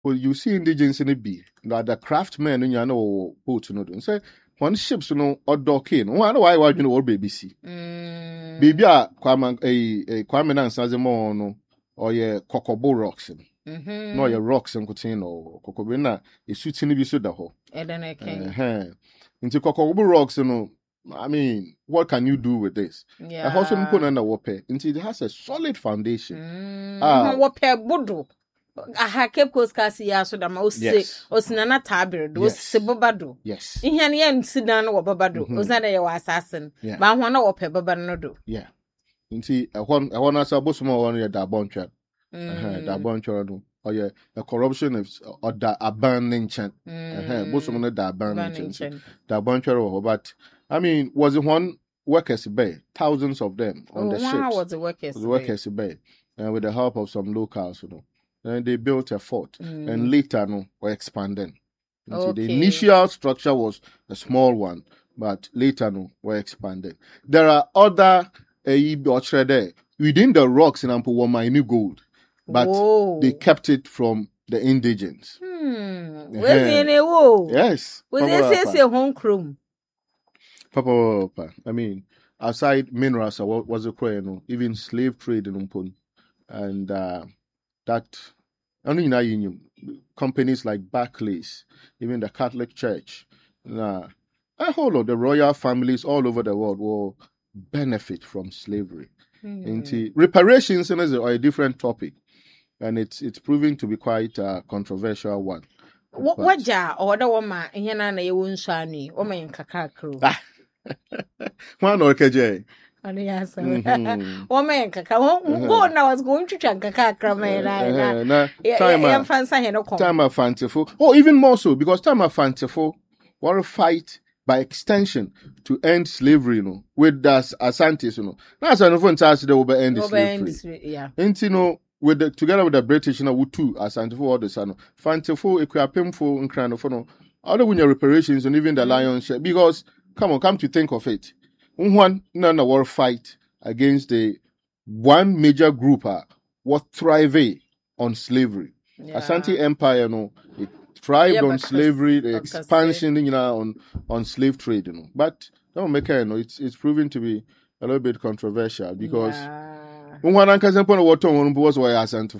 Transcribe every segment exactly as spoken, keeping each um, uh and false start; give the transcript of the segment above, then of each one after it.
well, you see indigenous in the B, that the craftsmen in your boat, no, and say, one ships, no, or dock in. One, why, why, you know, all baby see. Baby, a Kwame, a Kwame and Sazemo, or ye Cocobo rocks. No, your rocks and Cotino, Cocobina, a suits in the Bisuda ho. Edana came into Cocobo rocks, you know. I mean, what can you do with this? yeah. I also put on a wape until it has a solid foundation. Mm. Ah, Wape budu. Aha Cape Coast kasi ya so da ma ose osinana tabere do se bobado. Yes. Ihe ne yan sidan wo bobado. Osina de wa assassin. Ba ho na wape baba no do. Yeah. Until I want I want us about more one year that bond trap. Uh that bond trap no. Or yeah, a corruption of or that abandoning chant. Uh both of them that abandoning chant. That bond trap but I mean, was it one workers bay? Thousands of them on oh, the ships. Wow, was the workers was workers bay, and with the help of some locals, you know, and they built a fort, mm. and later, no, were expanding. Okay. The initial structure was a small one, but later, no, were expanding. There are other uh, there within the rocks in Ampuwama new gold, but Whoa. They kept it from the indigens. Hmm. Where's the wo? Yes. Was this say home room? Papa, Papa, I mean, outside minerals, what was the you know, even slave trade in Umpun, and uh, that only in union companies like Barclays, even the Catholic Church, uh, a whole of the royal families all over the world will benefit from slavery. Mm. Into reparations is a, a different topic, and it's it's proving to be quite a controversial one. What what ja or the woman in yana na yewun shani woman in kakakro. One or K J. Woman in kakao. Go now was going to chankakakra man. Time of fanciful. Oh, even more so because time of fanciful war a fight by extension to end slavery, you know, with das Asantis, you know. That's an offense as they will end the slavery. Yeah. And you know, with the together with the British, you know, with two Asantiful all the son. Fanciful, equipamful, and crown of no. Other when your reparations and even the lion's share because come on, come to think of it. One none a war fight against the one major group uh, was thriving on slavery. Yeah. Asante Empire, you know, it thrived yeah, on slavery, the expansion, you know, on, on slave trade, you know. But don't make it, you know, it's it's proving to be a little bit controversial because one uncle said, "What on was why Asante?"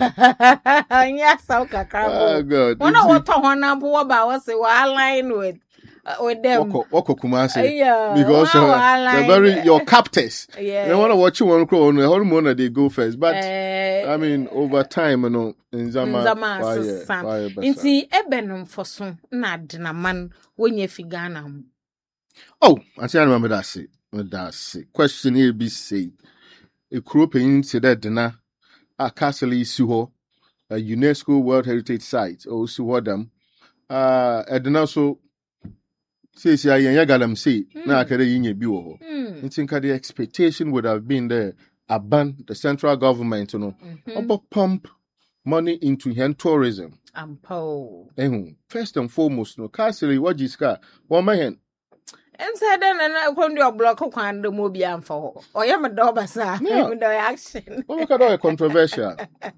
Yes, okay, oh God. One what on one about was a line with. Uh, with them, Wako Kumasi, yeah, because uh, wow, they're very your captors. Yeah, they want to watch you one crow on the hormone they go first. But uh, I mean, over time, you know, in Zama, Zama, in the Ebenum for some, not a man when you figure. Oh, I say I remember that. Say that's it. Question here be say a group in said dinner a castle is Suho, a UNESCO World Heritage Site, or Suho them. Uh, and then also. Say, say, I yagadam say, na kere yinye biwo. I think the expectation would have been there, abandon the central government, you know, about pump money into hand tourism. Ampo. Eh, first and foremost, no, castle, what is car, one man. And said, then I found your block of kind of mobian for, or yam a dobasa, with the action. Oh, look at all controversial.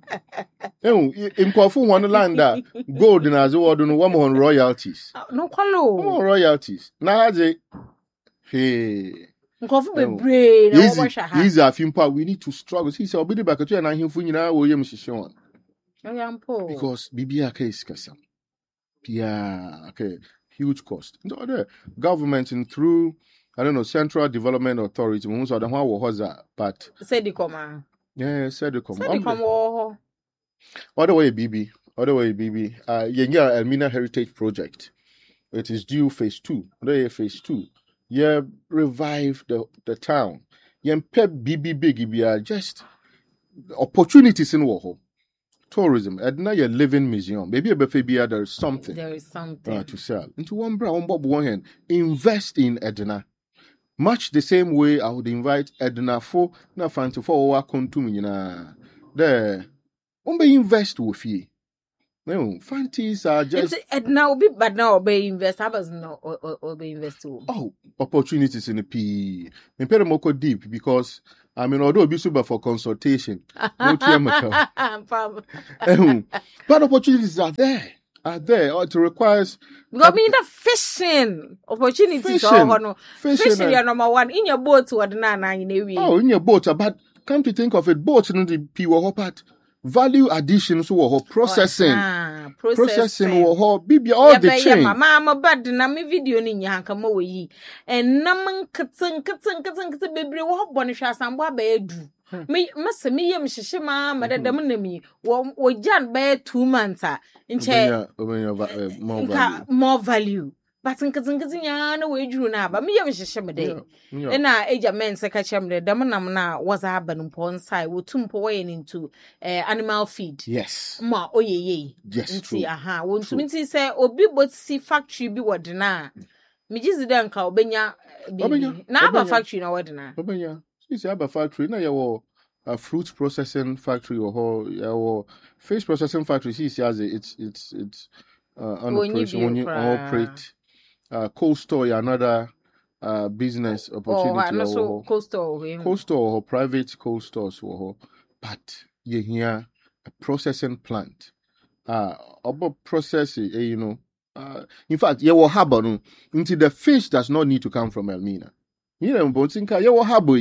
In Kofu, one land that gold in as well, don't one on royalties. No, color royalties. Now, as a hey, Kofu be brave, easy, a few part we need to struggle. He said, I'll be the back at you and I hear for you now, William Shishon. Because B B A case, Cassam. Yeah, okay. Huge cost. The other government and through I don't know Central Development Authority. Most of them was that, but said the comma. Yeah, said the comma. Said the comma. Other way, B B. Other way, B B. Uh, yeah, Elmina Heritage Project. It is due phase two. Other phase two. Yeah, revive the the town. Yeah, pep B B big. Be just opportunities in Warhol. Tourism, Edna, your living museum. Maybe a buffet beer, there is something. There is something uh, to sell. Into one brown bob one hand. Invest in Edna. Much the same way I would invite Edna for na fancy for our contum, you know. There, umbe invest with ye. No, Fantis are just. And now, be but now obey invest. I was no obey invest. Oh, opportunities in the P. Me pay them more deep because I mean, although be super for consultation, no T M account. But opportunities are there. Are there? Or it requires. Got me the fishing opportunities. Fishing, no. Fishing, fishing you're number one in your boat. What na in a way. Oh, in your boat, but come to think of it, boats in the P were part. Value additions were processing, oh, processing, processing were baby all the chain. Mama, bad na me video ni nyanka mo we and naman katsan katsan katsan katsan baby wo bonisha sambo ba edu. Me mase me yem hihye ma madadam na mi wo wo jan ba two months a nche more value. But nkatsan katsan ya na we edu na ba me yem hihye me dey. Na eja men se ka chem de dam nam na was happen pon sai wo tumpo we into eh, animal feed. Yes. Ma oyeye. Yes. Nti aha wo ntumi nti se obi botsi factory bi wodena. Me gizi de nka obenya na aba factory na wodena. Obenya. Sisi aba factory na yawo a fruit processing factory or yawo fish processing factory sisi as it's it's it's uh on operation when you operate uh cold store another Uh, business opportunity or also cold store, cold store or private cold stores, or but you hear a processing plant. Uh, about processing, you know. Uh, in fact, you will have no into the fish does not need to come from Elmina. You know, but think you will have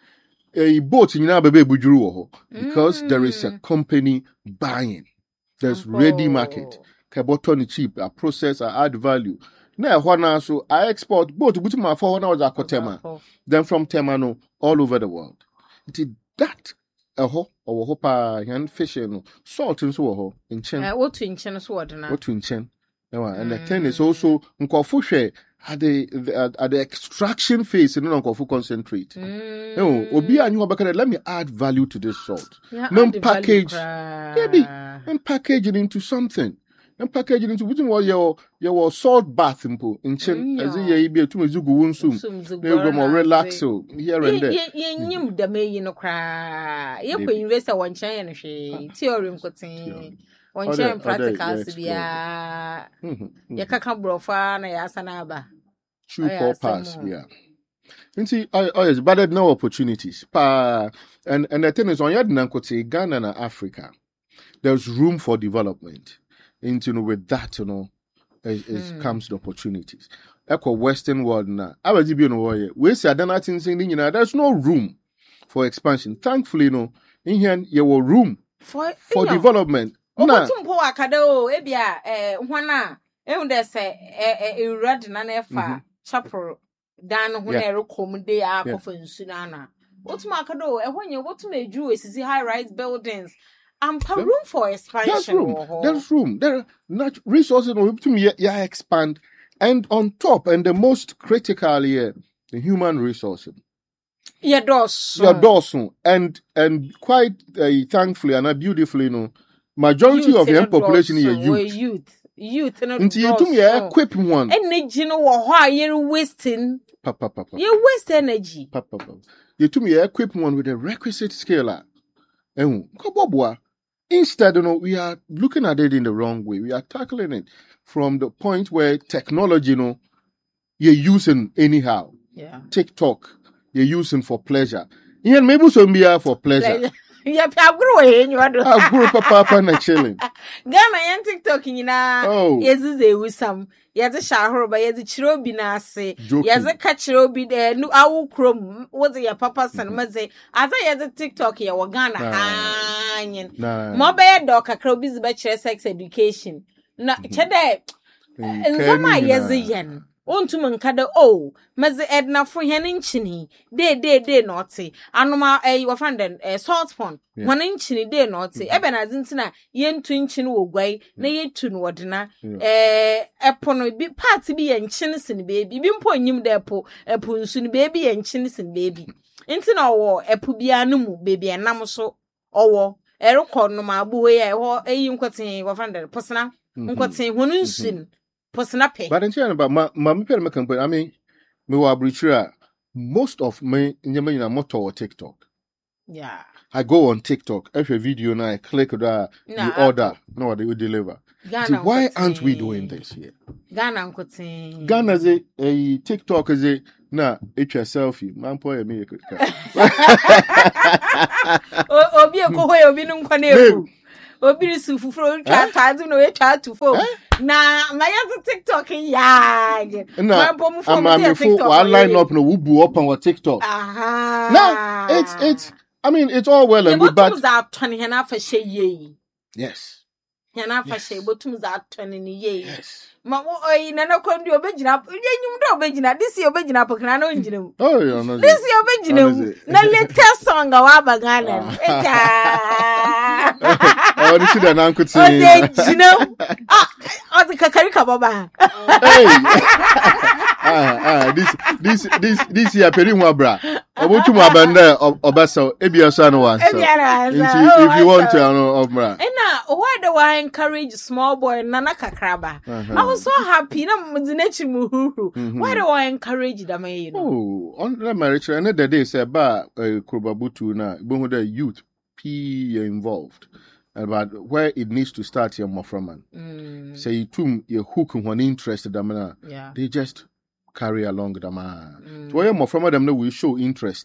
a boat in your baby because mm. there is a company buying. There's oh. ready market. Kabotoni cheap, a process, a add value. Now, one so I export both to my four hundred hours Tema, then from Temano all over the world. Did that a ho or hopa and fishing salt and so in Chen? What to in Chen sword and what to in Chen? And the ten is also Nkofushe at the at the extraction phase in Unkofu concentrate. No, Obi and you let me add value to this salt. No package, maybe and package it into something. And package it into which was your your salt bath in Chen as ye be to Zugu Wunsum. They go more relax so here and there. You the may you know cry. You can invest one chain theorem cutting one chain practicals. Yeah, you can't brofa na yasanaba. True for pass, yeah. You see, I always but no opportunities. Pa and and the thing is on your Nankote, Ghana and Africa, there's room for development. Into you know, with that, you know, it, it mm. comes the opportunities. Echo Western world now. I was you know we say I don't think you know there's no room for expansion. Thankfully, you know, in here you have room for for development. Nah. Tumpo akadeo ebia eh hwana e dey say eh eh red na na fa chapel dan ho na rekom dey akofa nsu na na. Otum akadeo e honye wotum eju esisi high rise buildings. And um, room for expansion. There's room. There's room. There are not resources to me. Yeah, expand, and on top, and the most critical here, the human resources. Yeah, does. Yeah, does. And and quite uh, thankfully and beautifully, you know, majority youth of the population is youth. Youth, youth. Until you to me, equip one. Energy, you know what? You're wasting. Papa, papa. You waste energy. Papa, papa. You to me, equip one with a requisite skill. And kabobwa. Instead, you know, we are looking at it in the wrong way. We are tackling it from the point where technology, you know, you're using anyhow. Yeah. TikTok, you're using for pleasure. Yeah, maybe some be for pleasure. Yeah, I grew away. You are. I grew up, papa, and chilling. Ghana and TikTok, you know. Oh. Yes, there was some. Yes, a shower, but yes, a chirobi nase. Yes, a catchirobi there. No, I will chrome. What's your papa's and mother? As I had a TikTok here, we're Ghana. Hanging. Mobile dog, a crowbies bachelor sex education. No, Chade. And some my years a yen. On to Mankada, oh, Mazer Edna for hen inchini, day, day, day, naughty. Anoma, eh, your friend, a salt pond, one inchini, day, naughty. Eben as intina, yen to inchin will way, nay, to nordina, eh, upon a big party be and chinnison baby, been point him there, po, a punsoon baby and chinnison baby. Intina war, a pubianum baby and namoso, or a record no ma buoy, or a young cotton, your friend, persona, uncotin, one soon. But in China, but my my company, I mean, me wa brichira. Most of me in your motor or TikTok. Yeah. I go on TikTok. Every video now I click that you order, no, they will deliver. Ghana. Why aren't we doing this here? Ghana nkotin. Ghana is a TikTok is a na it's a selfie. Man boy me. Obi ekoho obi no nkwa na ewu. Obi su fufuro twa tazu no we twa to phone. Na my other TikTok ya. Na I'm for one line up no wubu up on TikTok. Aha. No, it's it's I mean it's all well and good, but yes. Yana fa she botum za atone ni ye. Yes. Ma oyi na na kondi obegina yenyum do obegina this year obegina pokina na onjinem. Oh yeah, no. This year obegina na latest song wa bagana. Eja. Oh, this is an uncle to me. Oh, you know. Ah, oh, the kakarika baba. Hey. ah, ah, this, this, this, this year, peri mwa bra. Obutu mwa bende obaso ebi osano wa. If you want to, I know, bra. Ena, why do I encourage small boy nana kakraba? I was so happy. Na mzinechi muhuru. Why do I encourage them? You know? Oh, on the marriage, another day say ba Krubabutu na ibo the youth P involved. About where it needs to start your moframan. Mm. Say you tum your hook when interested them yeah. They just carry along them. Mm. So where moframan them know will show interest.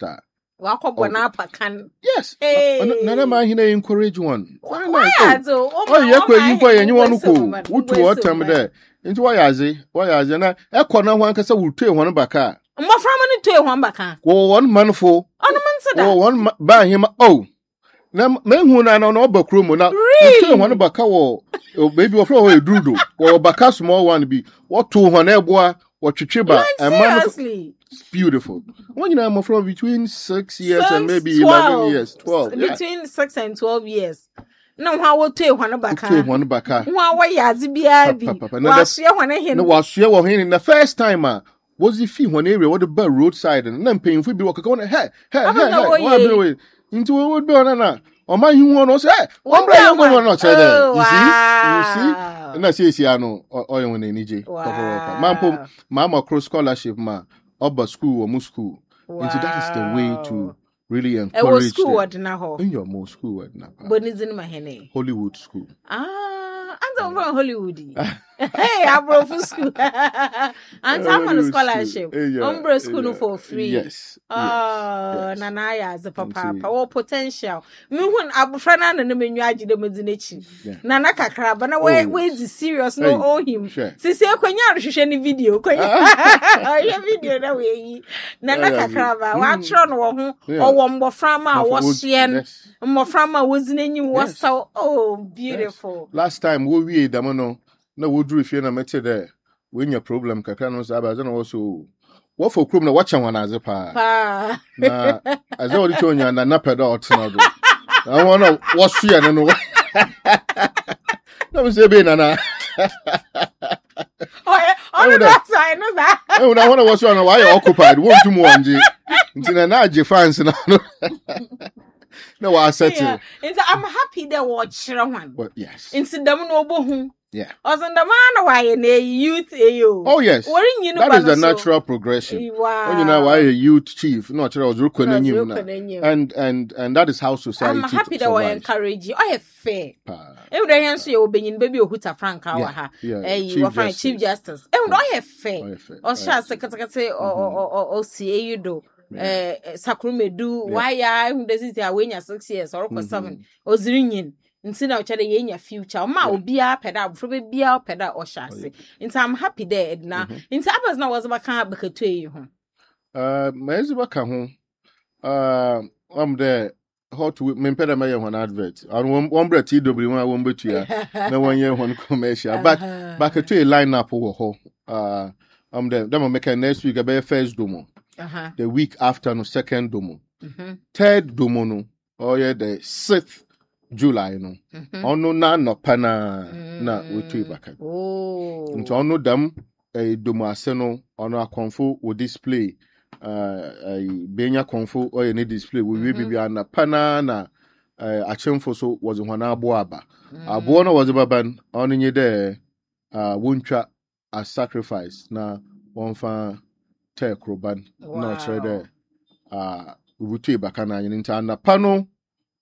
Can yes. Hey. Nana man he encourage one. Why not? Oh yeah, kwa you kwa you want to go. What to what time there? Into why aze? Why aze na e kona wan kasa will tue one baka. Moframan ni tue one baka. Wo one man for. Ono man say that. Wo one ba him oh. Na mehu na na no bakro mu na really? To one baka wo baby of wo edrudo wo baka small one bi wo to one eboa wo twetweba a man it's beautiful when you know from between six years six, and maybe twelve. eleven years twelve between yeah. six and twelve years no how wo to one baka to one baka wo wa yazi bia bi wa hye one hin no wa hye wo hin the first time ah was the fee one area what the bar roadside and then paying for be work go hey hey hey what be into we would be on na o man you want say one bra you go no say there you see you see na say sia no o yen na nije papa man pom mama cross scholarship ma oba school or mu school into that is the way to really encourage e school word na ho in your mo school word na bonizin ma hene Hollywood school ah and from Hollywood hey abrofu school and I'm on a scholarship umbre school no for free yes oh na na ya as papa power potential me hun abufra na na me nwa agide medinachi na na kakra ba na we we is serious no owe him sisi ekwanya ahwehwe ni video kwanya ya video na we yi na na kakra ba wa tro no wo ho owo mbofra ma wo hye mbofra ma wo zinenyi wo so oh beautiful last time we we dem no na wo duru fie na mete there when your problem kakra no say abaza na wo so what for krum na wacha wana aze pa pa na aze odi chonya na na peda otna do na wona wo so ya no na we say be na na oh on that side no that eh na wona wo so na why occupied won tu mo anje ntina na age fans na no no wa settle it's I'm happy that watch one but yes into them no bohu yeah. Ozen the man why a youth ayo. Oh yes. That is the natural progression. Wow. When you know why a youth chief, not sure I was and and and that is how society. I'm happy that I encourage you. I have fair. Every day answer you being baby or huta frank our ha. Eh you are fine chief justice. Eh I have fair. Or shall secretary or or or see you do. Eh Sakrumedu why I who does it away six years or seven. Ozrinyin. Nti na ochade ye nya future o ma obi a peda abufro be bia o peda o hyase nti I'm happy there na nti abas na was ba kan bakato yi ho uh mezi ba ka ho uh am there how to me peda me ye ho na advert and one bra T W one won betua na one year one commercial but bakato a line up wo ho uh am there dem make next week be first domo uh-huh. The week after no second domo mm-hmm. Third domo no oh yeah the sixth July no ono na no pana na wetu ibaka oh nti ono dam e domo ase no ono akonfo wo display uh benya konfo o ye ne display we we bibia na pana na achemfo so was hwana abo aba abo no was baban ono nye de uh wontwa a sacrifice na wonfa take roban na chere de uh wetu ibaka na nyi nti na pano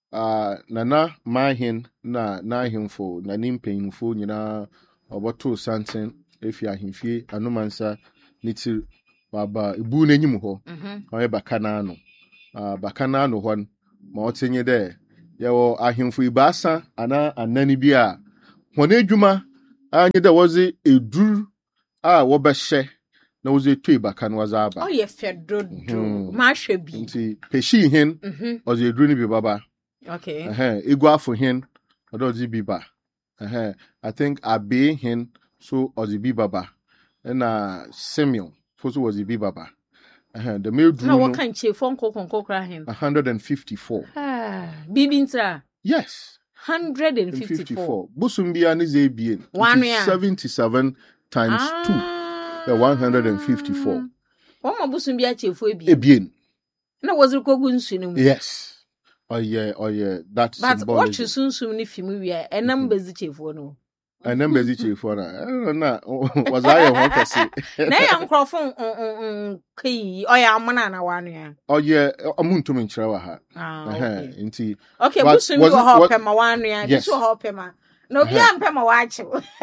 uh, Nana Mahin na Nahimfo, Nanim Painful, you know, about two Sanson, if you are him fee, Anomansa, Nitsi, Baba, Ibu Nenyumo, or Bacanano, uh, Bacanano one, Mountain there. Yawo Ahimfu Ibasa, Ana, and Nanny Bia. When Ejuma, I knew there was a drew, ah, Wabashe. Na uze tui bakan wazaba. Oh, ye fedro mashe bi. Nti peshi hin oze edru ni bi baba. Okay. Eh igwa for hin odo oze bi ba. Eh I think abe hin so oze bi baba. Na Simeon for so oze bi baba. Eh the male drew. Na what kind che phone call kon kokra hin? one hundred fifty-four. Ah, bibintra. Yes. one hundred fifty-four. Busumbia ni ze bien. seventy-seven times ah. two. The one hundred fifty-four. What my bosom be a chief for a bien. No, was it Kogun soon? Yes. Oh, yeah, oh, yeah. That's but what you soon soon if you are a number the chief for no. A number the chief for I don't know. Was I a want to say? Nay, I'm Crawford on key. Oh, yeah, manana one year. Oh, yeah, a moon to me, Trawa. Ah, okay. Okay, bosom will hop him one year. Yes, you hop him. No, be I'm Pema watch.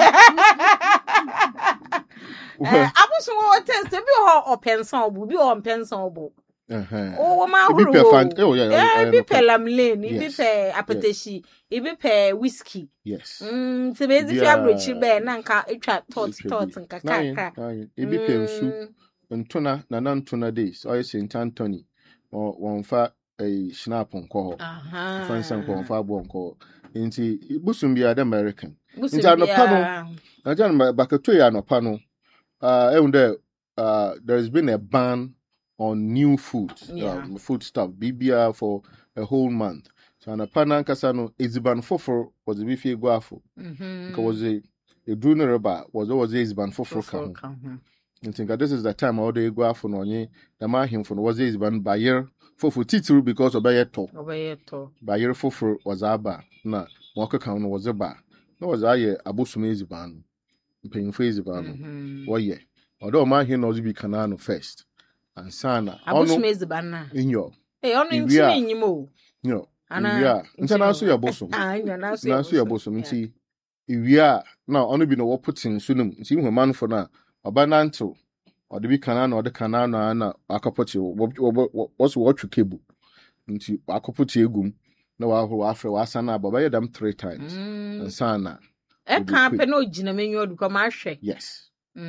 I was so test to be or pencil, will be on pencil. Oh, my word. Oh, yeah, be pelam lane, be pay apoteshi, be pay whiskey. Yes. Hm, so basically, if you have rich bear, Nanka, it trap thoughts, thoughts, and caca. It be pay soup and tuna, nanan tuna days, or Saint Anthony, or one fat a snap on call. Aha. Find some call, five one call. Inti busum bi American. Inti anopano. Najan bakatwe anopano. Uh, and uh, there has been a ban on new food, yeah. uh, food stuff, B B R for a whole month. So anopana kasano iziban foforo was a bifi guafo. Mhm. Was a a drone reba was always iziban foforo kan. And think this is the time all the guafo no nye the man him for was iziban bayer foforo titru because of bayer to. Bayer to. Bayer foforo was aba. Na mwaka kan was a ba. No was aye abusumi iziban. Paying for iziban. Well yeah. Although my here knows be canano first. And sana. Abusumi iziban in your. Eh, ono ntimi nyimo. No. Yeah. International your bosom. Ah, international. Naso your bosom nti. Iwia na ono bi no wo putin sunum. Nti hu man for na. Obananto. Or the be canano or the canano na akopoti. What's what you cable. Nti akopoti egum. No wa ho afre wa sana baba ye them three times. And sana. E kan pe no gina menyu odu ko ma hwe. Yes.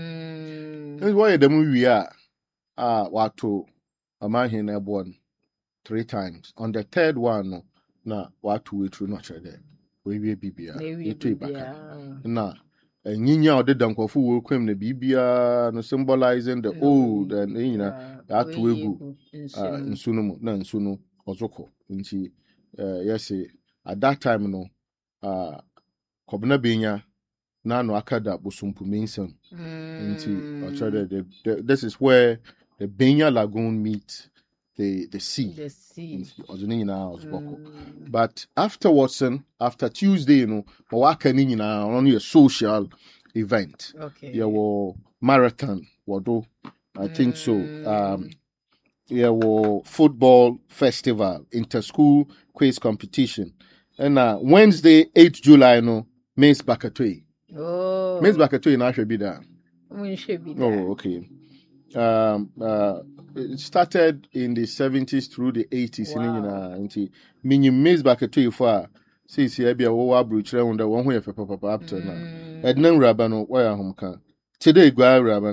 Mm. This why them we are ah wato amahin na born three times. On the third one no na wato we through not there. We we bibia. E to baka. Na enyinya ode dankofo wo kwem na bibia no symbolizing the old and you know that egu ah nsu no mu na nsu no ozoko. Nti uh, yes at that time no uh kobna benya na no akada bosumpu minsan nti actually the, the, this is where the Benya Lagoon meet the the sea the sea mm. But afterwards after Tuesday you know waka ni nyina on a social event okay yeah wo marathon wodo I mm. think so um yeah wo football festival inter-school quiz competition and uh, Wednesday eighth July no Miss Bakatoi. Oh. Miss Bakatoi na should be there. We should be there. Oh, okay. Um uh it started in the seventies through the eighties in Nina nti mini Miss Bakatoi for say say bia wo wa bruchere won da won ho ye papa papa up to now. Ednan raba no why ahom kan. Today gwa raba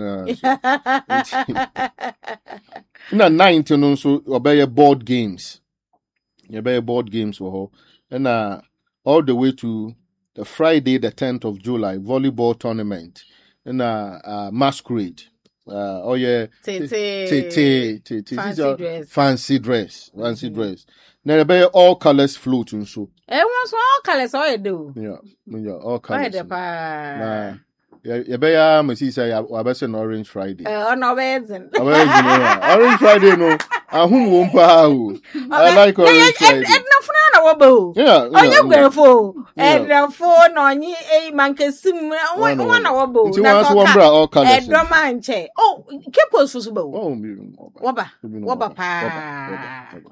na. Na ninth no so obey board games. You buy board games for her. And uh, all the way to the Friday, the tenth of July, volleyball tournament. And uh, uh masquerade. Uh, oh yeah. T T T T fancy dress. Fancy dress. Fancy dress. Now they buy all colors float and so. Everyone's all colors, all you do. Yeah. Yeah, all colors. Nah. You better me see say I better an Orange Friday. Uh, no better. Orange Friday no. Ahum won pa o. I like Orange Friday. And no funa na wobo. Yeah. Onye gwefo. And na fo no onye e mankesim one na wobo. Nti wan so one bra all colors. E do manche. Oh, kepo so so bo. Oh, woba. Woba pa.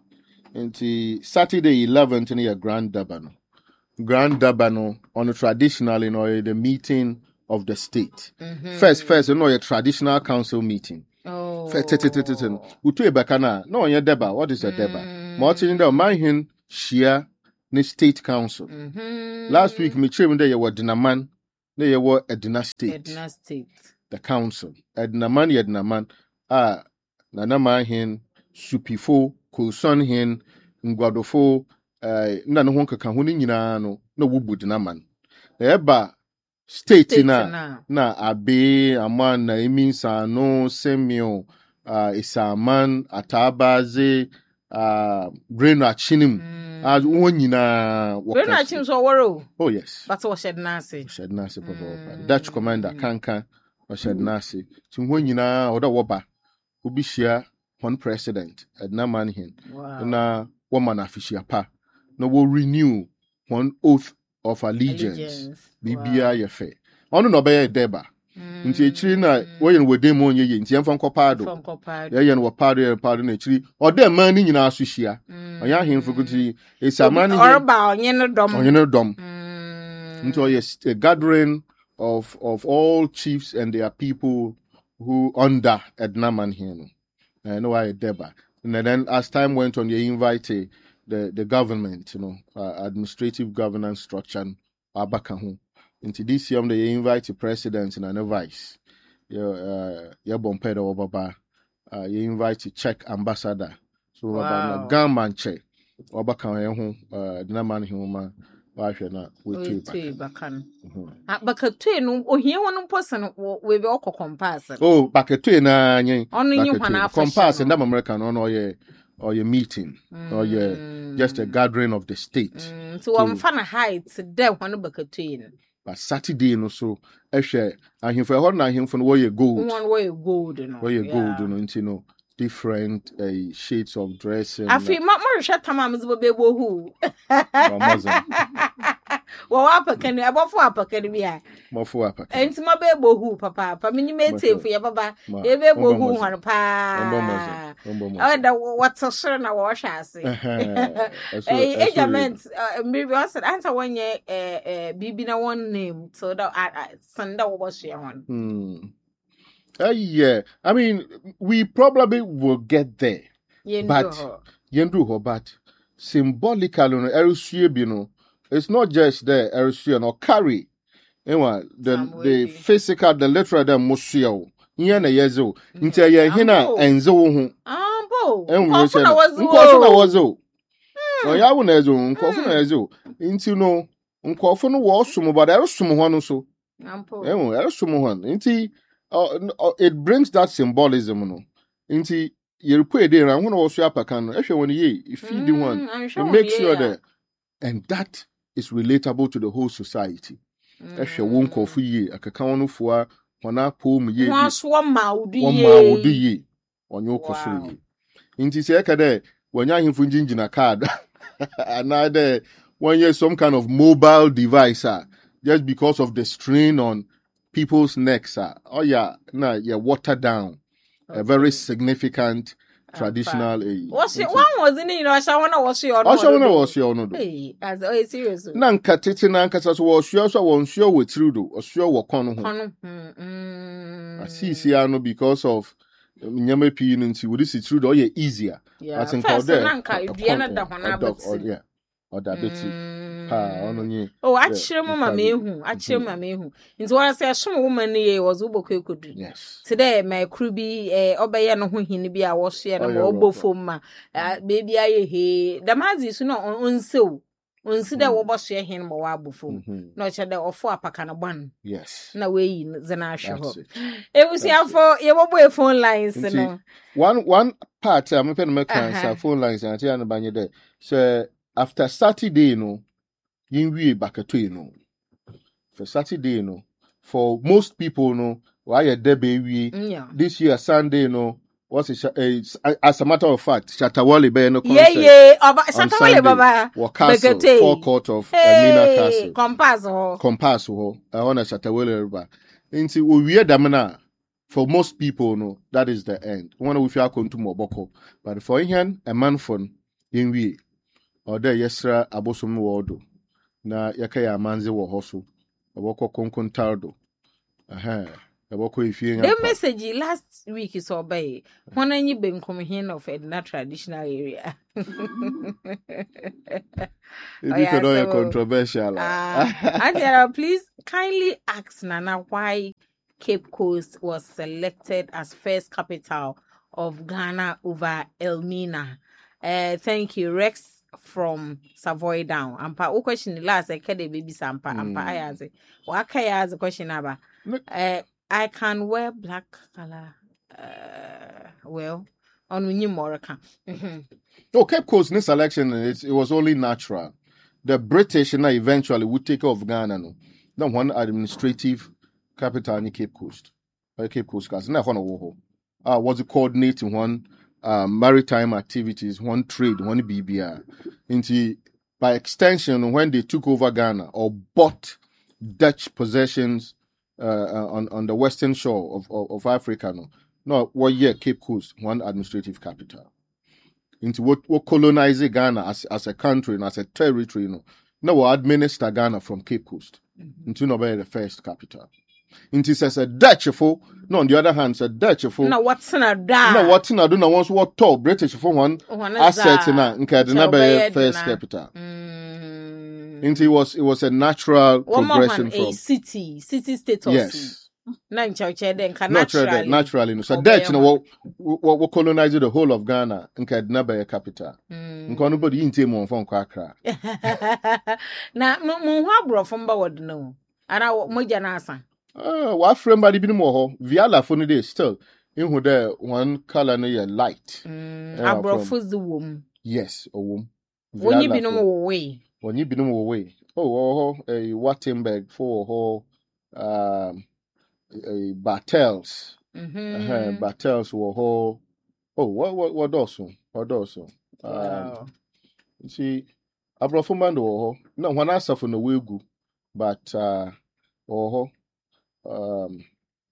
Nti Saturday eleventh ni your Grand Durban. Grand Durban on a traditional, you know, the meeting of the state. Mhm. First, first, you know, your traditional council meeting. Oh. First, utu ebakana. No, your deba. What is a deba? Martin, the man share the state council. Mhm. Last week, me chim there you were Dinaman. There you were Edna State. Edna State. The council. Edna man, Edna man. Ah, nana man hin, supifo, kulson hin, ngwadofo, eh, na no honka ka ho ni nyina no, na wubu Dinaman. Eba state, state na, na, na abe, aman, na iminsa no, semio, uh, isaman, atabaze, uh, brain achinim. Mm. As one nyina brain achim so woro. Oh yes. But what shed nasi. Shed nasi papa. Mm. Dutch commander kankan o shed nasi. Ti one nyina oda woba. Obi share one president Edna man hin. Wow. Na woman official pa. No will renew one oath of allegiance. allegiance. Bibia wow. Ye fe. Ono no be deba. Nti echiri na woyen wode mo onye ye nti yemfa nkopado ye ye no wopado ye pado na echiri ode man ni nyina aso hia onye ahemfo guti esamani orba onye no dom onye no dom nti oye a gathering of of all chiefs and their people who under Edna man here no eh no why deba and then as time went on they invite the the government, you know, uh, administrative governance structure abaka ho. Into this year, they invite the president and a vice. Yeah, uh, yeah, Bompedo Obaba. Uh, you invite the Czech ambassador. So, wow. Gunman check. Obaka home. Uh, the man home. Wife na we two bakan. Ah, baka two no. Oh, here one person we be all compass. Oh, baka two na nyen. Only you one compass and that American on or ye or your meeting mm. or ye just a gathering of the state. Mm. So, I'm fan height. There one baka two. But Saturday no so ehwe ahemfo ehor na ahemfo no where gold one where gold no where gold no you know different uh, shades of dressing afi ma mo hwe tamam zo be bo hu wo apakani abofo apakani bia mofo apakani enti ma be bo hu papa pa menyi metefu ye baba e be bo hu hwan pa o da what so na wo hwe ase eh agent maybe was answer one year eh eh bibi na one name so that sanda wo bo share one hmm uh, yeah I mean we probably will get there Yendu but ho. yendu ho but symbolically no erusue bi no it's not just there erusue no carry anyway the the physical the literal the museo here na yezo nti ye hina enze wo ho ambo nkofu na wazo nkofu na wazo no ya wo na ezo nkofu na ezo nti no nkofu no wo sum but erusum ho no so ambo enwo erusum ho nti Uh, uh, it brings that symbolism, no. Inti you put it there, and when also apakan, if you want to feed the one, you make sure that, and that is relatable to the whole society. If you won't call for ye, a cacao for one up home ye, one mouth, one mouth ye, on your cosu. Inti say, when you're in Funjin a card, another when you're some kind of mobile device, uh, just because of the strain on people's necks are oh yeah nah yeah watered down okay. A very significant traditional uh, what's it one wasn't you know I want to watch your I want to watch your no hey as oh serious na nkatete na nkasa so wo sure so won sure we through do o sure wo kon ho kon mm asisi ano because of nyama pii no nti we see through do ye easier I think all there na nka dua na da ho na abati yeah or da beti ha ono nyi oh achire mu mama ehu achire mu mama ehu nti wona say ashom woman ni ye was uboko ekodu yes today my crew bi eh obeye no ho hini bi a wo so ye no obofo ma baby aye he damazi so no onsew onsi da wo boso ye hin mo wa abofo no che da ofo apaka na ban yes na we yi zena ahwe ho e wusi afo ye bobo e phone lines no one one part am pen me can phone lines and tia no banye there so after Saturday no yin wie bakato no for Saturday no for most people no why you there be this year Sunday no what's it uh, as a matter of fact Shatawale be no concert yeah yeah oba Shatawale baba bakato forecourt of Amina Castle compass ho compass ho I want Shatawale river into we wear them na for most people no that is the end one we feel come to Moboko but for him a man phone yenwie or there yesra abosom wodo na yaka ya manze wo hoso oboko konkontardo aha oboko ifie nya the message last week is obey when any benkom hin of a traditional area it oh, could so, controversial uh, Angela, please kindly ask Nana why Cape Coast was selected as first capital of Ghana over Elmina. Uh, thank you, Rex from Savoy Down. Ampa, o question last I kede baby sampa. Ampa ayaze. Waka yaze question aba. Uh, I can wear black color. Uh, well, on Winnie Moraka. No, Cape Coast in this election, it, it was only natural. The British now eventually would take off Ghana. No, the one administrative capital in Cape Coast. Uh, Cape Coast, guys. Now, one uh, was coordinating one uh, maritime activities, one trade, one B B R. Into by extension, when they took over Ghana or bought Dutch possessions uh, on on the western shore of of, of Africa, no, no, one year Cape Coast, one administrative capital. Into what what colonize Ghana as as a country and as a territory, you know. Now we administer Ghana from Cape Coast. Mm-hmm. Into no be the first capital. Into says a Dutch for no on the other hand, a Dutch for no what's in a da no what's in a do no once what tall British for one asset in a nke na be first capital. Mm. Into it was it was a natural one progression from a city city status. Yes. Na nchauche den ka naturally naturally no so Dutch no what what colonize the whole of Ghana nke na be capital. Nko nobody inte mo fon kwa Accra. Na mo hu abrofo mba wod no. Ana mo gya na asan. Ah, wa frame body bi no ho viala for no dey still in who there one color no your light. Mm, uh, abrofo the wom. Yes, o wom. Wonyi bi no wo we. Wonyi bi no wo we. Oh, oh, eh Wattenberg for ho um a Bartels. Mhm. Uh, Bartels wo ho. Oh, what what what also? What also? Um wow. You see abrofo man do ho. No, when I suffer no we go, but uh oh um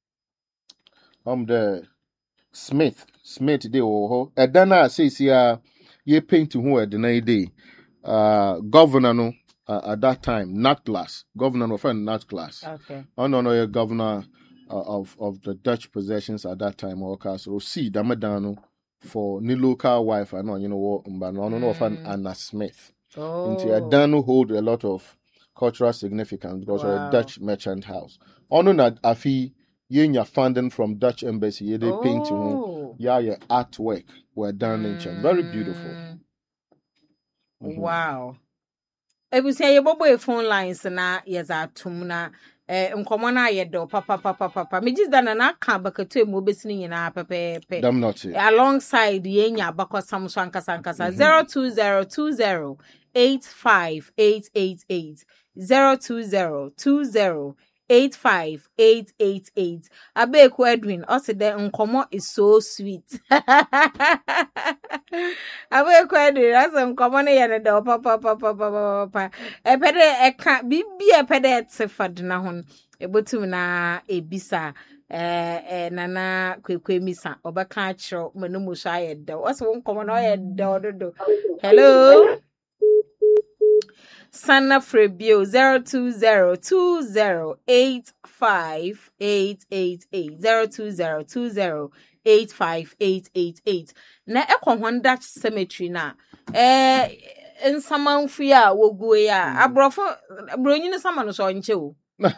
um the Smith Smith de oh edana says ya ye paint who e na day uh governor no uh, at that time not class governor no friend not class okay oh no no governor uh, of of the Dutch possessions at that time or so see damadano for ni local wife I know you know what but no no no fan Anna Smith oh into edana hold a lot of cultural significance because wow. of a Dutch merchant house. Ono na afi yenya funding from Dutch embassy ye they oh. painting yeah yeah artwork were done mm. in very beautiful. Mm-hmm. Wow. Ebu say ye bobo e phone lines na yeza atum na eh nkomo na ye do papa papa papa me just dana na aka bakato emu obesini nyina pepepe. Damn not alongside yenya abakọ samso ankasa ankasa zero two zero two zero eight five eight eight eight zero two zero two zero eight five eight eight eight. Abeku Edwin, also the nkomo is so sweet. Abeku Edwin, that's nkomo na yene do papa papa papa papa. E pede e ka bibi e pede tsefad na hon. Ebotum na ebisa eh eh nana kwekwe misa obaka achro manumu so ayeda. What's nkomo na ayeda do. Hello. Sana Frebio zero two zero two zero eight five eight eight eight zero two zero two zero eight five eight eight eight. Na ekwo hon Dutch cemetery na eh nsamanfu ya wogu ya abrofo bronyi ne sama no so nche o.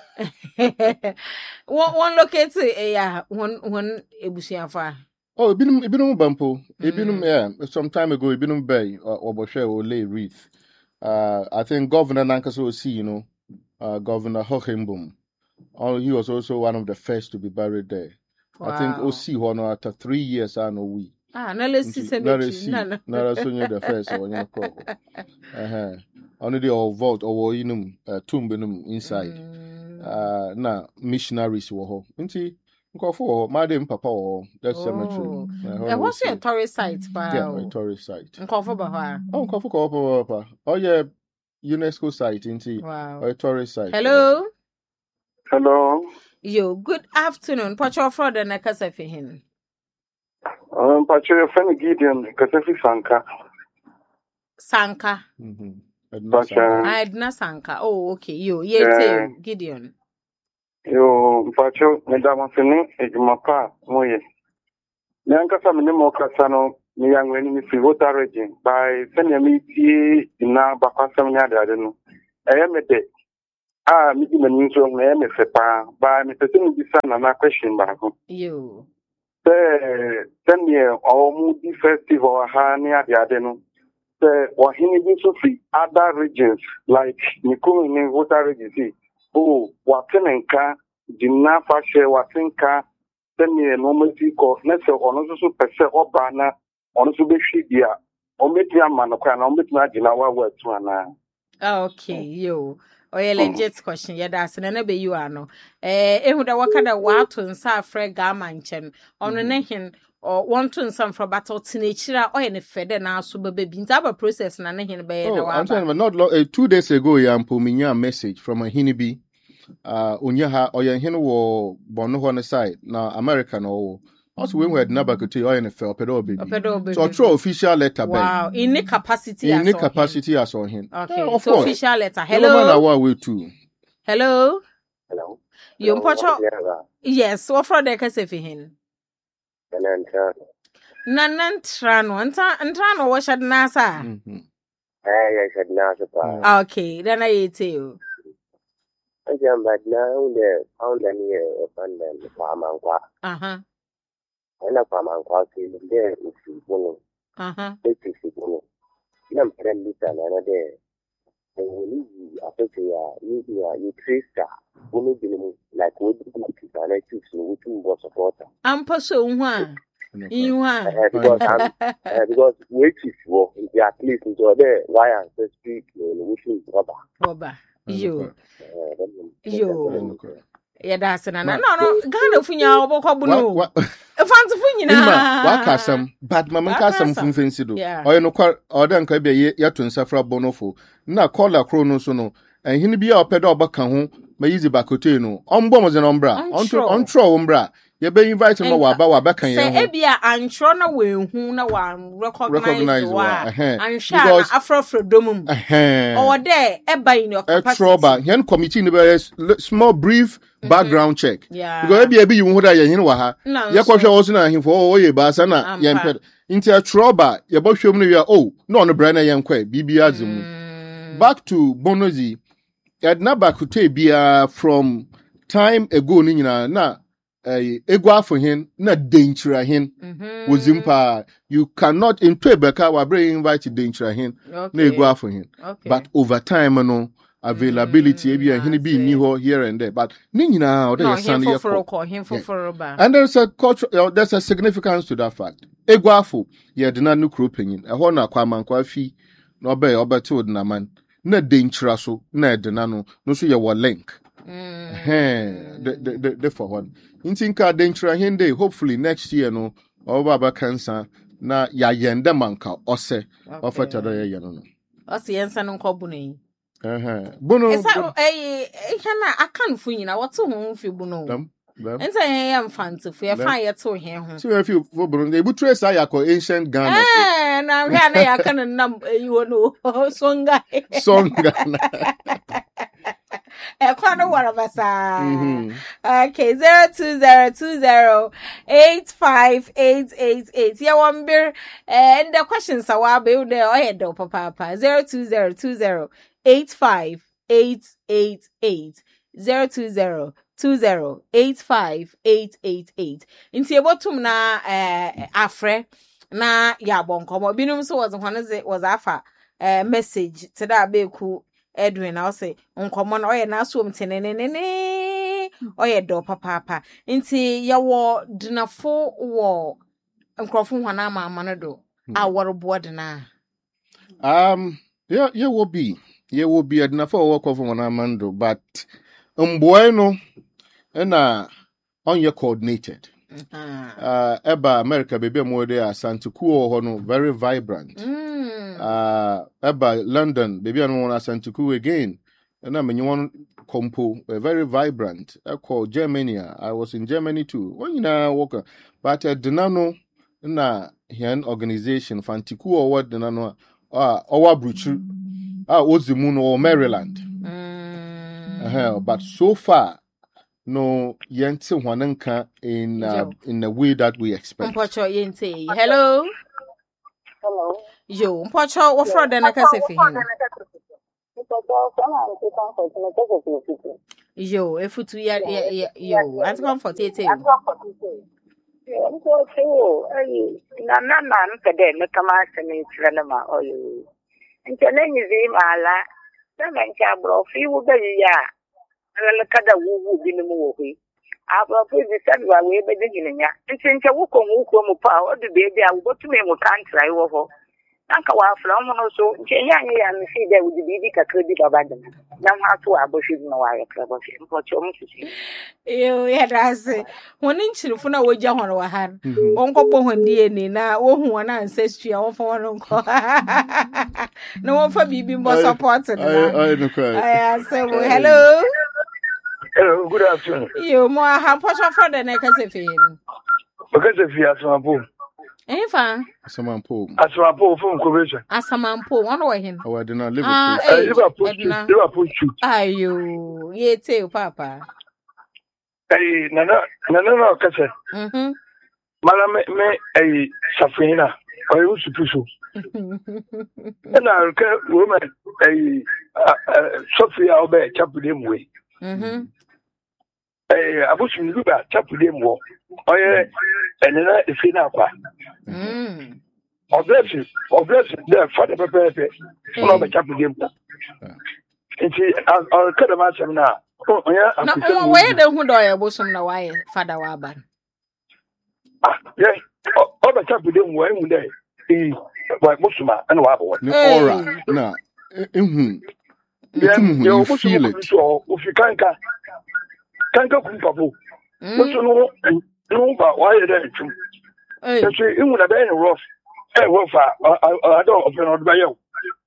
One one locate eh ya one one ebusuafa. Oh, ibinum ibinum bampo. Ibinum yeah, some time ago ibinum bay obohwe o lay wreath. Uh, I think Governor Nankaso C, you know, uh, Governor Hohenboom. Oh, he was also one of the first to be buried there. Wow. I think O C one after three years, I know we. Ah, no, let's see. No, no, no, that's only the first one. You know, uh huh. Only the old vault or you know, uh, tomb inside. Mm. Uh, now missionaries were home. Inti. For Madam Papa or that oh. cemetery. And what's your tourist site? Yeah, a tourist site. Nkofu Bahwa. Oh, Nkofu Papa. Oh, yeah, UNESCO site, indeed. Wow. A tourist site. Hello. Hello. Yo, good afternoon. Pacho Fraud and Akasafihin. Um, Pacho, your friend Gideon, Kasafi Sanka. Sanka. Mhm. I Edna Sanka. Oh, okay. You, yeah, Gideon. Yo, Mpacho, Madame Fini, Ejumapa, Moye. Nyankasa Minimo Kasano, Myang Wenny Fivota Region, by Senyamiti in now Bakasam Yadano. I am a day. Ah, meeting the news on me, Sepa, by Mister Son and a question back. You. Ten year or Moody Festival, Hania Yadeno. The Wahini Sufi, other regions like Nikumi in Vota Region. Oh, Watenenka, Dina Fashe, Watenka, ten year normality course, Nessa, or also Pesa or Bana, on Subidia, or Metia Manokan, or Metia Jinawa words one. Okay, you. Or a legit question, yeah, that's an enemy you are no. Eh, eh, would I work at a wild to inside Fred Garmanchen on a necking or one to some for battle teenager or any feather now, so baby, a process and a necking by oh, I'm saying, but not long, uh, two days ago, yeah, I'm pulling a message from a Hinibi. Uh, Unyaha or Yan Hino Bono on the side, now American or also when we had Nabakuti or N F L pedo. So, true official letter. Wow, in the capacity, in the capacity, I saw him. Okay, yeah, of so course. Official letter. Hello. Hello. Way too. Hello. Hello. You Pocho? Yes, what for the Casefihin? Nanan Tran, and Tran or Washad Nasa. I said Nasa. Okay, then I eat you. I am but now the found a near upon the Pamankwa. Uh huh. And a Pamankwa is there if you want. Uh huh. It is you want. Nam friendly another day. And when you affect you, you trace that. Women like what you can I choose which was supporter. I'm pursuing one. You want because which is what at least into there why I say speak wishing rubber. Rubber. You. You. Yeah, that's an no, no, Ghana Funya, Bokabuno. A fancy Funya. Wakasam, but Mamma Casam from Fencido. Or you know, or then can be yet to suffer bonofo. Na call a chronosono, and he be our pedo bacan, my easy bacotino. On bombs and umbra, on tro umbra. You be invited to our back and say, Ebia and Trona will who no one recognize and shall Afro for Domum. Or there, Ebba in your trouble. Hen committee the small brief background check. Yeah, because Ebia you would I in Waha. Your question was not him for all your basana, Yamped. Into a trouble, your boss show me, oh, no, on a brand young quay, B B Azum. Back to Bonozi, Edna Bakute be from time ago, Nina, na. Uh, egwa for him, not danger him. Was impa. You cannot in Trebeka wa bring invite danger him. No egwa for him. But over time, no availability. Maybe a hini be new here and there. But nina or him for him for and there's a culture. Uh, there's a significance to that fact. Egwa for yeah, the nanu cropping in a hona kwaman kwafi no be obeto na man. Na danger so na de nano no so ye wa link. Mm. The, the, the, the for one. In Tinka Dentra Hende, hopefully next year, no, or Baba cancer, na ya yenda manka, ose, or father yano. What's the answer on Cobuni? Uh huh. Bono, I can't feel you. What's home for Bono? And say I am fancy for a fire to him. So if you for Bono, they would trace Ayako ancient Ghana. Eh, now I can't number you know, song guy. Song Ghana. A corner one of us. Okay, zero two zero two zero eight five eight eight eight. Yeah, one beer. And the questions are what build there. I had papa. Zero two zero two zero eight five eight eight eight. Zero two zero two zero eight five eight eight eight. Inti ebotum na eh afre na ya bonkomo. Binum so was one is it was afa eh message to that beku. Edwin, I'll say, uncommon oye na swim tenenene oye do papa. Inti ya wo dinafo wo nkrofo hwana ma manado a woro board na. Um yeah, yeah will be. Yeah will be dinafo work of hwana mando, but umboy no na on your coordinated. Uh eba America baby mo there Santuku ho no very vibrant. Mm. Uh eba London baby no na Santuku again. And I mean you want compo uh, very vibrant. I call Germany. I was in Germany too. When you know work but uh, Denano na here organization Fantiku or what Denano ah owa bruchu ah ozimu no Maryland. Mm. Uh-huh. But so far no yente hwanenka in uh, in a way that we expect. Mpocho yente. Hello. Hello. Yo, Mpocho wo fro de na kase fi hin. Yo, efutu ya ya yo, anti comfort ete. Nko so ayi na na na nkede me kama aseme tire na ma oyo. Nke na nyizi mala. Na menka abro fi wo bayi ya. Ala kada wuwu bi no wo hwi. Abro fi bi sadwa we be de ginya. Nti nke wo ko mu ko mu pa o de bebi a wo botume mu country wo ho. Anka wa from no so nkenya anya ya me see there with the bibi kakra bi baba dem na ha to aboshi no wa ya kra boshi mpocho mtisi yo ya dase woni nchirifo na wogya hon wa ha onkopɔ hon die ni na wo hu wona ancestry a wo fa won nko na wo fa bibi mbo support na I I no cry. I say hello. Hello, good afternoon. Yo mo ha Mpocho fro de na kase fi hin. Because if you are some Efa Asamampo. Asamampo from Corporation. Asamampo one wa hin. Oh, I did not live Ah, with Liverpool. Liverpool. Ayo, yete papa. Hey, nana, nana, no, kase. Mhm. Mala me me ay safina. Oyo supusu. Na ka woman ay Sophia obe chapudem we. Mhm. Eh, abusu nduba chapudem wo. Oye enena ifina kwa. Mm. Obviously, obviously, the father pepe. No be chapudem. Nti al kada ma semna. Oya No, afisa. where the hu do ya bosom na why father wa ba. Ah, yeah. Oba chapudem wo enu dey. Eh, wa musuma ana wa bo. the aura. Na ehun. Etum Yeah, you feel it. So, if you can't can't go kumpa. So no no ba why dey tum. Eh. So you would have been rough. Eh, rough. I don't open on by you.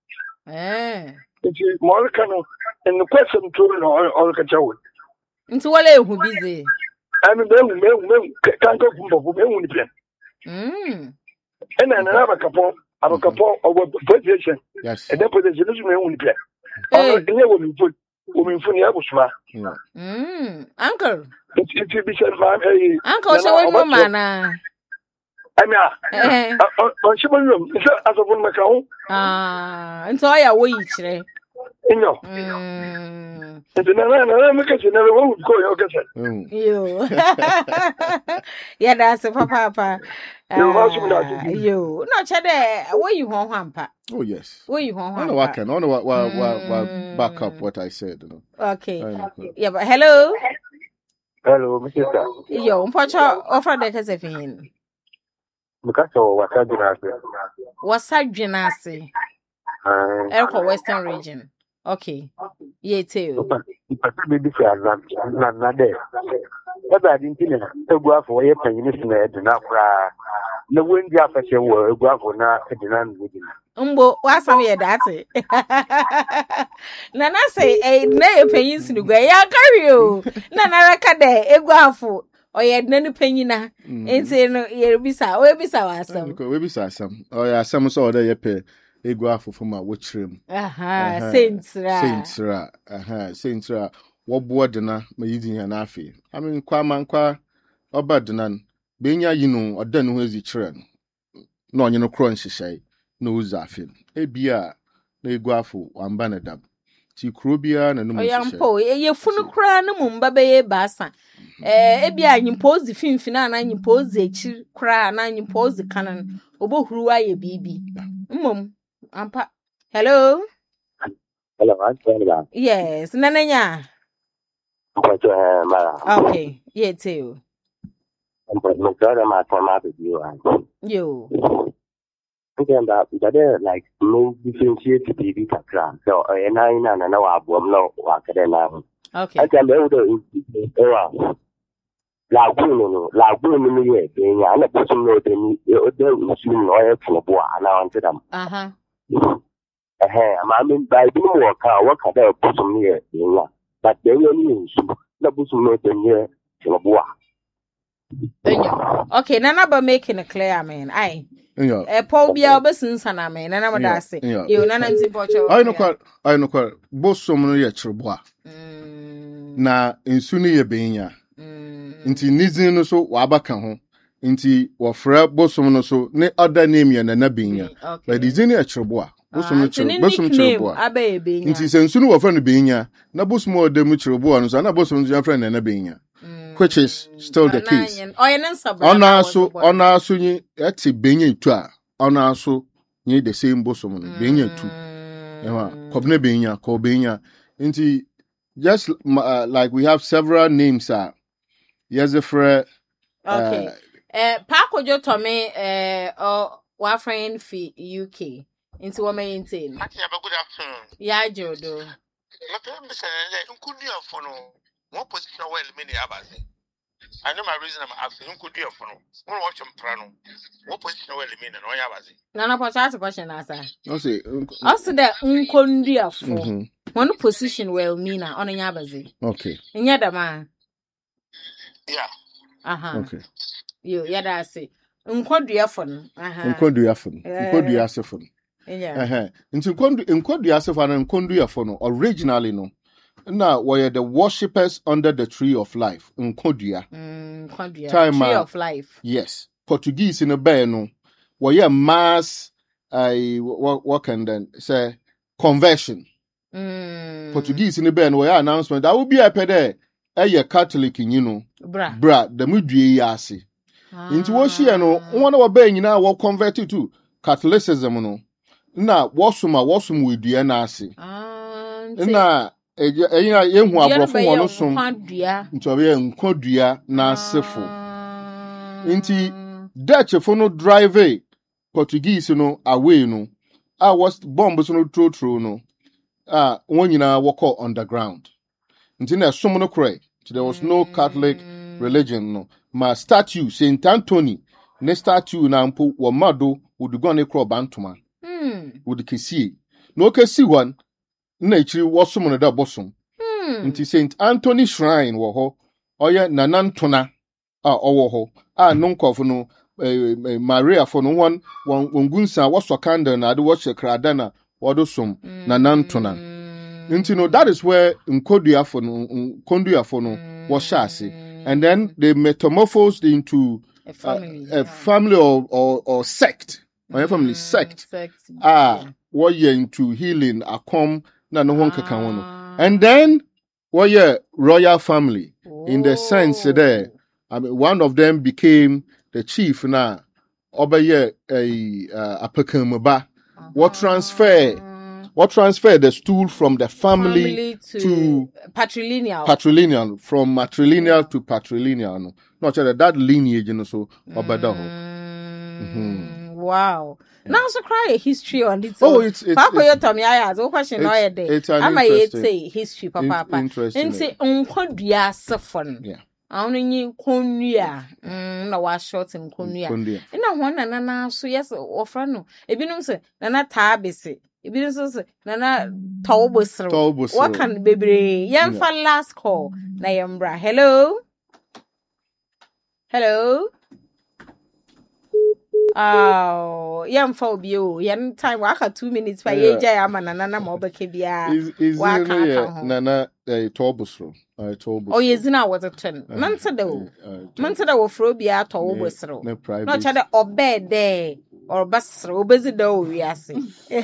Eh. It's more kind of in the question to no all can tell. Nti wale hu busy. I mean, then we can't go kumpa. We won't be. Mm. And then another couple, I'm a couple of position. Yes. And then position is me won't be. Eh. And then we put women for the Abusma. Yeah. Mm. Uncle. It will be said, ma'am. Uncle so we no mana. I mean, Eh. on Shimon room, is that as a woman account? Ah, nti o ya wo yichire. In your. Mm. And then I make it never won't go your cousin. Mm. Yo. Yeah, that's a papa papa. Yo, how's you that? Yo, no chade, where you hon hampa. Oh yes. Where you hon I know what hampa. can. I know what what what, what Mm. back up what I said. You know. Okay. I know. Yeah, but hello. Hello, Mister Yo, Mpocho offer the Casefin. Because of what I do not say. Wasa dwenase. Elko Western region. Okay. Ye too. But be different than not there. But I didn't know. The go for a penny in the not cry. No wind the after were go for now at the land with him. Umbo wasa me that's it. Nana say eh na penyin sinu gwa ya carry o. Nana raka de eguafo. Oye nani penyina. Enti no ye bisa, o bisa wasam. We be some. Oh yeah, some so there you pay. Egu afofo ma wo kyerem. Aha, saintsra. Saintsra. Aha, saintsra. Wo bo de na ma yidi ya na afi. I mean kwa mankwa oba de nan. Benya yinu oda no ezi kyerem. Na onye no kro nhyehyai na oza afi. Ebia na egu afo wamba na dam. Ti kro bia na no mo nhyehyai. Oyampo ye funu kra na mumba be ye basa. Eh ebia nyimpozi finfina na nyimpozi echi kra na nyimpozi kanan. Obohuru aye bibi. Mmom ampa. Hello. Hello, I'm Yes, nananya. Okay, yeah too. My brother, my family, with you. Yo. Again, that that like no differentiate to T V kakra. So I and I na na wa bom no wa kede na. Okay. I can be able to ewa. La gunu no, la gunu no ye Kenya. Na person no de ni e o de usu no e fo bo na wan them. Uh-huh. Eh, I mean by the work work ada person here Kenya. But they only usu. Na person no de ni fo bo. Okay, nana ba making it clear, I mean. I Yeah. a Paul be our business and I mean, and I'm Yeah. a say. Yeah. You nana antipocho. I know quite I know quite bosom no ye chirboa. Na nsu no ye benya. Nti nizin no so wabaka ho. Nti wofra bosom no so ne other name ye na na benya. But nizin ye chirboa. Bosom no chirboa. Bosom chirboa. Abe benya. Nti se nsu no wofra no benya. Na bosom o de mu chirboa no so na bosom no friend na na benya. Which is still the case. Ona so ona so nyi ati benya tu a ona so nyi the same bosom no benya tu. Ewa kobne benya ko benya. Nti just uh, like we have several names uh yes a friend okay eh Paco jo to me eh or wa friend fi U K into what maintain good afternoon ya jodo my parents say nkudi afọ no one position well many abaze I know my reason I'm asking nkudi afọ no one watch them prano one position well many no abaze na na pocha question asa I say also the nkondi afọ one position well mean on abaze okay nya da ma yeah aha okay yo ya da say nkodu afọ no aha nkodu afọ nkodu asefo yeah eh nti nkodu nkodu asefo na nkodu afọ no originally no na were the worshippers under the tree of life nkodua mm nkodua tree of life yes Portuguese in a bay no were mass I what what can then say conversion mm Portuguese in the bay no were announcement that will be a pede a Catholic you know bra bra the mudue yasi into what she no one of bay nyina wo converted to Catholicism no na wasuma wasum we dua na ase na eya yehu abrofo wono som ntobe nkodua na asefo nti Dutch fo no drive Portuguese no away no a was bombs no true true no ah won nyina walk underground nti na som no kray there was no Catholic religion no ma statue Saint Anthony ne statue na mpo wo mado would go na kro bantoma hmm would kesi no kesi one na ichiri wosom no da bosom nti Saint Anthony shrine wo ho oye nanantona a owo ho a nonkofo no Maria for no one wongunsa waso candle na ade wo chekrada na wodo som nanantona nti no that is where nkodua for no nkondua for no wo shase and then they metamorphosed into a family uh, a family or or, or sect my family sect ah what you into healing akom na no one keka wono and then what you royal family in the sense there I mean one of them became the chief na obeye a uh, apakamaba what transfer what transfer the stool from the family, family to, to patrilineal patrilineal from matrilineal to patrilineal no not sure that lineage you know so obada ho mm, wow yeah. Now so cry a history on this oh it's it's Papa you tell me I ask question no day am I say history papa papa interesting nkodua asefon yeah awon nyi konua mm na wa short nkonua ina ho na na so yes ofra no ebinum se na na taa bese ebinum so se na na tawobosro what can bebre yem fa last call na yembra hello hello oh yem fa obi o yen time waka two minutes pa ye jay ama na na ma obeke bia wa ka na na tawobosro I told oh yes na was a ten man said o man said wo fro bia tawobosro no cha de obed there or basro obezi da o wiase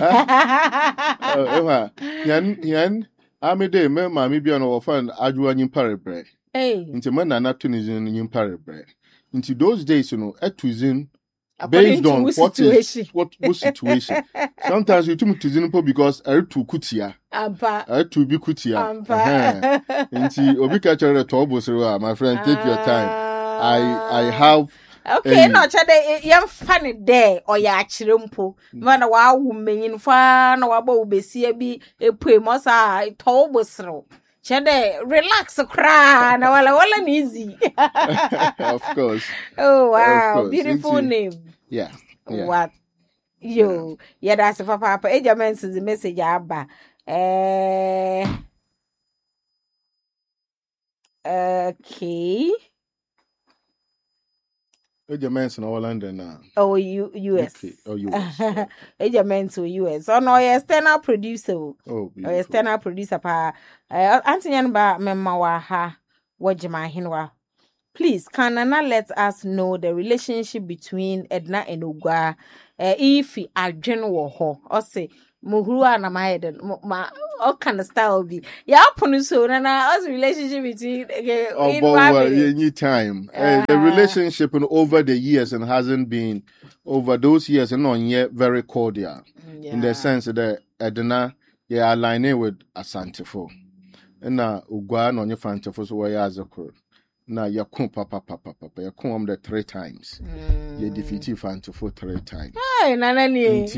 eh yan yan amede me ma mi bia no wo fan aju anyi parebre eh nti man na na tunizin anyi parebre nti those days you know etuzin based on what situation. is what what situation sometimes you too much to because I to kutia ampa I to be kutia ampa nti obi ka chere to obosiro my friend take your time I I have okay a, no chade yam funny there or ya akire mpo mana wa wu menyin fa na wa ba obesia bi epue mo sa to obosiro chade relax cry na wala wala easy of course oh wow course. beautiful It's, name yeah, yeah. What yo yeah that's papa papa e jaman send the message aba eh okay Eja Men's in London now. Oh, U US. U K. Oh, U S. Eja Men's to U S. Oh no, you're external producer. Oh, oh, external producer pa. Uh, Anthony ba memma wa ha wajima hinwa. Please, can Nana let us know the relationship between Edna and Ogwa? Uh, if he adwen wo ho, or say muhuru na my head, ma all kind of style be. Yeah, upon so Nana, what's the relationship between? Okay, oh, but well, any time. Uh, uh, the relationship in over the years and hasn't been over those years and not yet very cordial. Yeah. In the sense that Edna, yeah, aligning with Asantefo. And now Ogwa no Fantefo so why as a crew. Na yakun papa papa papa yakun am the three times. Mm. You defeated Fantefo three times. Hey, nana ni.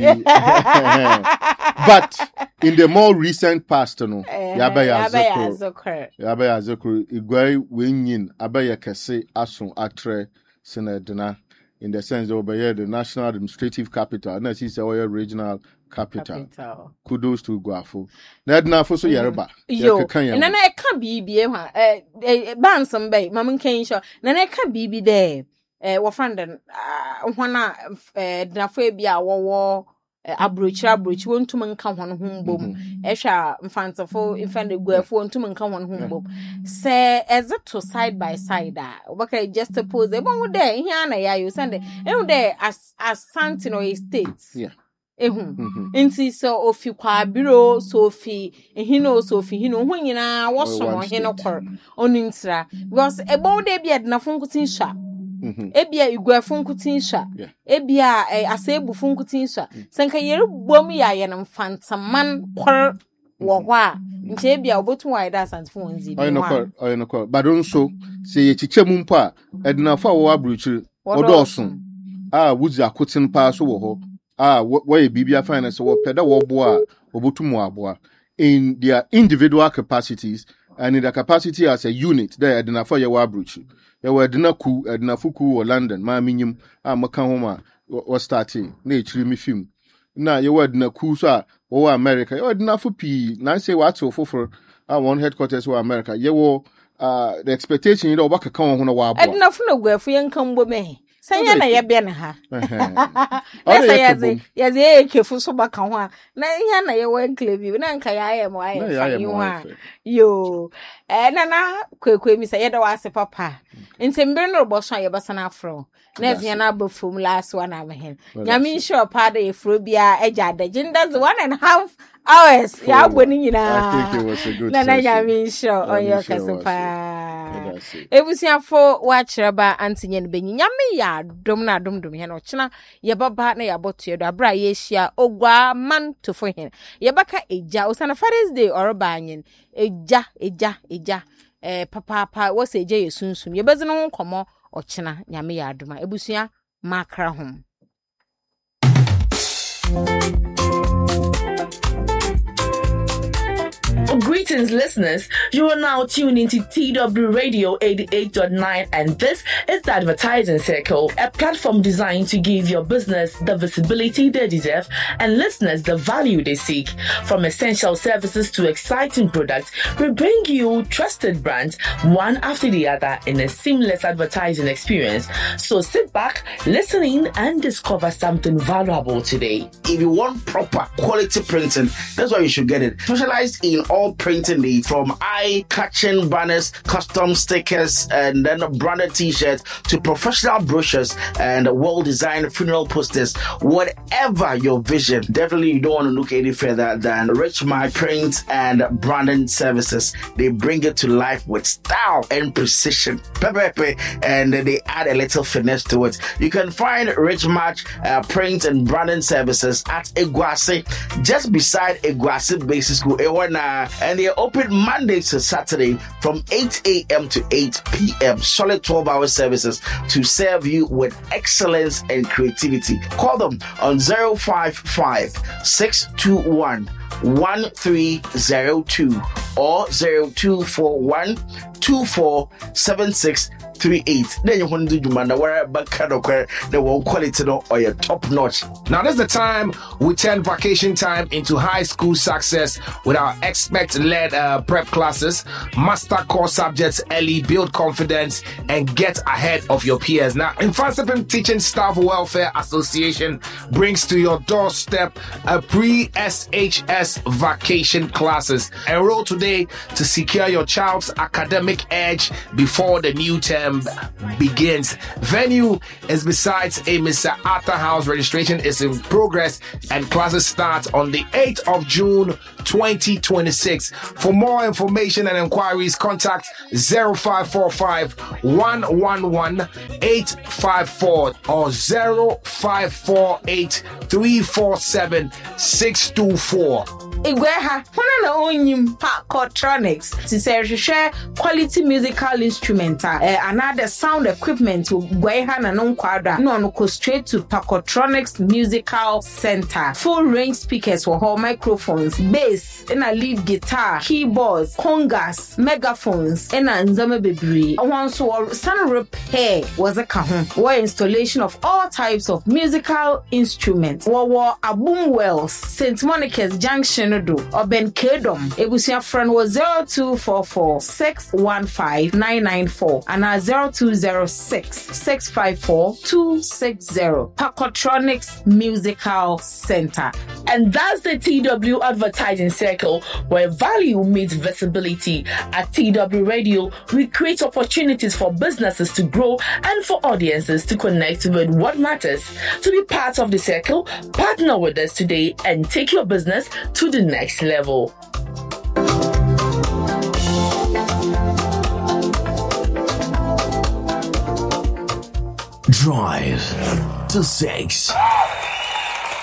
But in the more recent past, no, yaba yazokro, yaba yazokro. Igwai wenyin abaya kese asun atre senedna. In the sense of the national administrative capital, and as is our regional capital. capital. Kudos to Guafo. Nedna for so Yerba. Yo, and then I can't be be a Bansam Bay, Mamma Kane Shaw. Then I can't be be there. Eh, Wafanden, uh, Wana, eh, Dafabia, war. Abroach, abroach, won't to man come on home boom. Esha, fanciful, infant, won't to man come on home boom. Say, as it to side by side, what I just suppose they won't there, Yana, ya, you send it, and there as as Santino Estates. Yeah. Ehum. Inti so ofi kwa biro Sophie, hino Sophie, hino, when you know, what's on hino cor on instra. Because a bone day be at Nafunkutin shop. Ebia igwa funkutin sha ebia asebu funkutin sha sanka yere bom ya ye nam fantaman kwar wo ho a nche ebia obotu wa ida sanfo onzi oy no kwar oy no kwar badon so se ye chiche mu mpo a edina fa wo abruchiri odosun ah wuzi akotin pa so wo ho ah wo ye bibia finance wo peda wo bo a obotu mu abo in their individual capacities and in the capacity as a unit there edina fa ye wo abruchiri ya wa edina ku edina fuku wo London ma minyim a maka homa wo starting na echiri mi film na ya wa edina ku so a wo America ya wa edina fu pi na say what so for a one headquarters wo America ye wo uh the expectation you know ba kaka ho na wa abo edina fu na gwafu yankan bo me sanya na ye be na ha esa yaze yaze ekefu so baka ho a na ihe na ye wa enclave na nka ya ye mo aye fa wa yo eh na na kwekwe mi say ye da wa se papa ntembe no bo so ye basa na afro na via na abofum last one am hen nyame sure pa da ye fro bia eja adagin that's one and a half hours ya boni nyina I think it was a good na na nyame sure oyo kasopa ebusiafo wa kiraba antinye no benyi nyame ya dom na dom dom he no kina ye baba na ya boto edo abra ye hia ogwa man to fo he ye baka eja osana Father's Day oroba anyen eja eja eja eh papa papa wo se eja ye sunsun ye bezino ho komo okina nyame ya adoma ebusua makra hom. Greetings, listeners. You are now tuned into T W Radio eighty-eight point nine, and this is the Advertising Circle, a platform designed to give your business the visibility they deserve and listeners the value they seek. From essential services to exciting products, we bring you trusted brands one after the other in a seamless advertising experience. So sit back, listen in, and discover something valuable today. If you want proper quality printing, that's why you should get it. Specialized in all printing needs, from eye-catching banners, custom stickers, and then branded t-shirts to professional brochures and well-designed funeral posters. Whatever your vision, definitely you don't want to look any further than Richmart Print and Branding Services. They bring it to life with style and precision, and they add a little finesse to it. You can find Richmart uh, Print and Branding Services at Eguasi, just beside Eguasi Basic School, and they are open Monday to Saturday from eight a.m. to eight p.m. Solid twelve-hour services to serve you with excellence and creativity. Call them on zero five five, six two one, one three zero two or zero two four one two four seven six three eight. Then you want to do man where back kind of the one quality no or your top notch. Now this is the time we turn vacation time into high school success with our expert-led uh, prep classes, master core subjects early, build confidence, and get ahead of your peers. Now, Infansipim Teaching Staff Welfare Association brings to your doorstep a pre-S H S vacation classes. Enroll today to secure your child's academic edge before the new term begins. Venue is besides a Mister Arthur House. Registration is in progress and classes start on the eighth of June twenty twenty-six. For more information and inquiries, contact zero five four five one one one eight five four or zero five four eight three four seven six two four. Igweha, one na onyim Parkotronics to say share quality musical instrument uh, another sound equipment Igweha na non quadra no no go straight to Parkotronics Musical Center. Full range speakers for whole microphones, bass, and a lead guitar, keyboards, congas, megaphones, and a nzame bebre. Once or sound repair was a kahun or installation of all types of musical instruments. War a boom wells, Saint Monica's Junction or Ben Kedom. Ebusia friend was zero two four four six one five nine nine four and a zero two zero six six five four two six zero. Parkotronics Musical Center. And that's the T W Advertising Circle, where value meets visibility. At T W Radio, we create opportunities for businesses to grow and for audiences to connect with what matters. To be part of the circle, partner with us today and take your business to the next level. Drive to six.